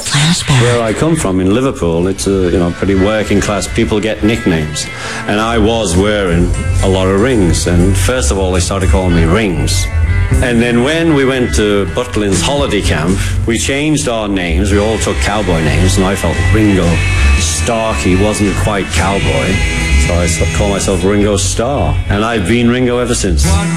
Flashback. Where I come from in Liverpool, it's pretty working class. People get nicknames, and I was wearing a lot of rings. And first of all, they started calling me Rings. And then when we went to Butlin's holiday camp, we changed our names. We all took cowboy names, and I felt Ringo Starkey wasn't quite cowboy, so I call myself Ringo Starr, and I've been Ringo ever since.